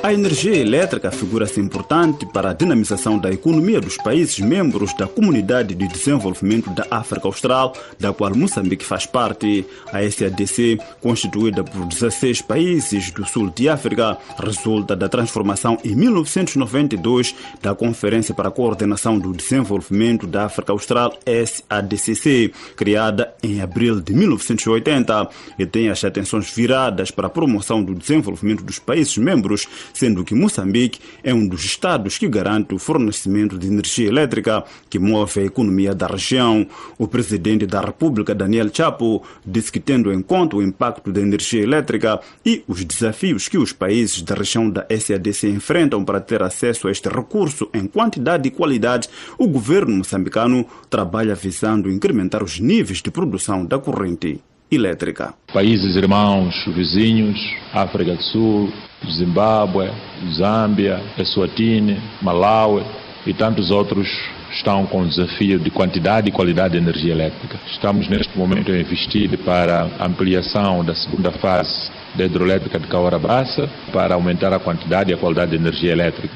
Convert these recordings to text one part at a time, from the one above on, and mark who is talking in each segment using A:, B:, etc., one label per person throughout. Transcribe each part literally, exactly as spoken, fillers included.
A: A energia elétrica figura-se importante para a dinamização da economia dos países membros da Comunidade de Desenvolvimento da África Austral, da qual Moçambique faz parte. A S A D C, constituída por dezesseis países do sul de África, resulta da transformação em mil novecentos e noventa e dois da Conferência para a Coordenação do Desenvolvimento da África Austral, S A D C C, criada em abril de mil novecentos e oitenta, e tem as atenções viradas para a promoção do desenvolvimento dos países membros, sendo que Moçambique é um dos estados que garante o fornecimento de energia elétrica que move a economia da região. O presidente da República, Daniel Chapo, disse que, tendo em conta o impacto da energia elétrica e os desafios que os países da região da S A D C enfrentam para ter acesso a este recurso em quantidade e qualidade, o governo moçambicano trabalha visando incrementar os níveis de produção da corrente elétrica.
B: Países irmãos vizinhos, África do Sul, Zimbábue, Zâmbia, Eswatini, Malawi e tantos outros estão com o desafio de quantidade e qualidade de energia elétrica. Estamos neste momento a investir para a ampliação da segunda fase da hidroelétrica de Cahora Bassa para aumentar a quantidade e a qualidade de energia elétrica.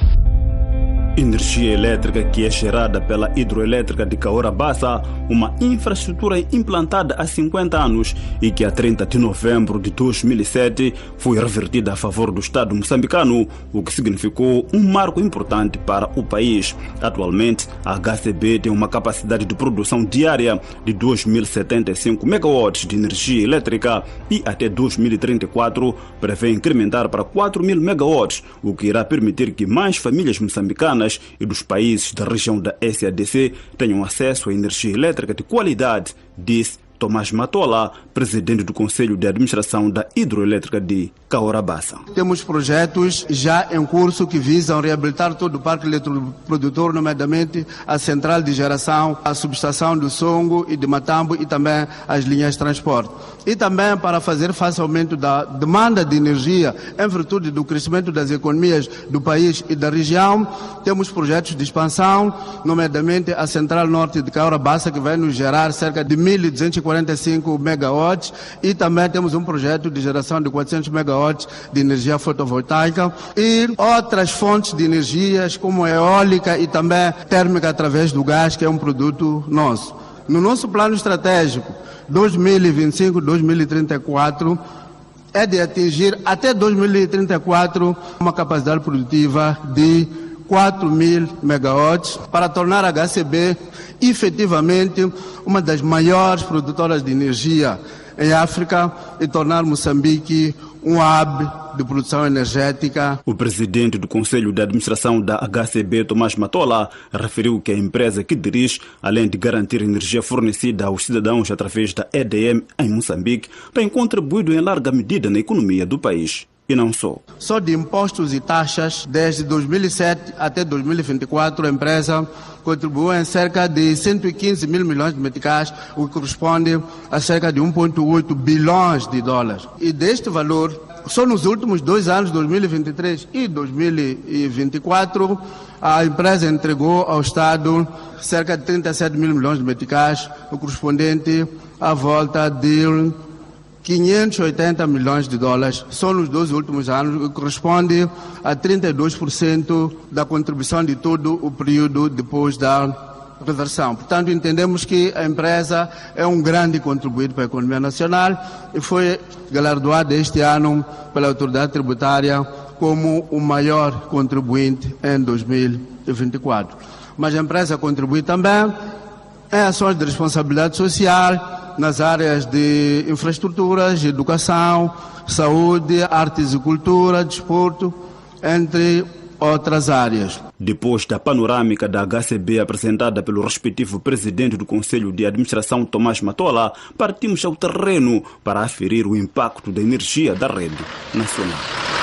A: Energia elétrica que é gerada pela hidroelétrica de Cahora Bassa, uma infraestrutura implantada há cinquenta anos e que a trinta de novembro de dois mil e sete foi revertida a favor do Estado moçambicano, o que significou um marco importante para o país. Atualmente, a H C B tem uma capacidade de produção diária de dois mil setenta e cinco megawatts de energia elétrica e até dois mil e trinta e quatro prevê incrementar para quatro mil megawatts, o que irá permitir que mais famílias moçambicanas e dos países da região da S A D C tenham acesso à energia elétrica de qualidade, disse Tomás Matola, presidente do Conselho de Administração da Hidroelétrica de Cahora Bassa.
C: Temos projetos já em curso que visam reabilitar todo o parque eletroprodutor, nomeadamente a central de geração, a subestação do Songo e de Matambo e também as linhas de transporte. E também para fazer face ao aumento da demanda de energia em virtude do crescimento das economias do país e da região, temos projetos de expansão, nomeadamente a central norte de Cahora Bassa, que vai nos gerar cerca de mil duzentos e quarenta e cinco megawatts, e também temos um projeto de geração de quatrocentos megawatts de energia fotovoltaica e outras fontes de energias como a eólica e também térmica através do gás, que é um produto nosso. No nosso plano estratégico dois mil e vinte e cinco a dois mil e trinta e quatro é de atingir até dois mil e trinta e quatro uma capacidade produtiva de quatro mil megawatts para tornar a H C B efetivamente uma das maiores produtoras de energia em África e tornar Moçambique um hub de produção energética.
A: O presidente do Conselho de Administração da H C B, Tomás Matola, referiu que a empresa que dirige, além de garantir energia fornecida aos cidadãos através da E D M em Moçambique, tem contribuído em larga medida na economia do país. E não só.
C: Só de impostos e taxas, desde dois mil e sete até dois mil e vinte e quatro, a empresa contribuiu em cerca de cento e quinze mil milhões de meticais, o que corresponde a cerca de um vírgula oito bilhões de dólares. E deste valor, só nos últimos dois anos, dois mil e vinte e três e dois mil e vinte e quatro, a empresa entregou ao Estado cerca de trinta e sete mil milhões de meticais, o correspondente à volta de quinhentos e oitenta milhões de dólares, só nos dois últimos anos, o que corresponde a trinta e dois por cento da contribuição de todo o período depois da reversão. Portanto, entendemos que a empresa é um grande contribuinte para a economia nacional e foi galardoada este ano pela autoridade tributária como o maior contribuinte em dois mil e vinte e quatro. Mas a empresa contribui também em ações de responsabilidade social, nas áreas de infraestruturas, educação, saúde, artes e cultura, desporto, entre outras áreas.
A: Depois da panorâmica da H C B apresentada pelo respectivo presidente do Conselho de Administração, Tomás Matola, partimos ao terreno para aferir o impacto da energia da rede nacional.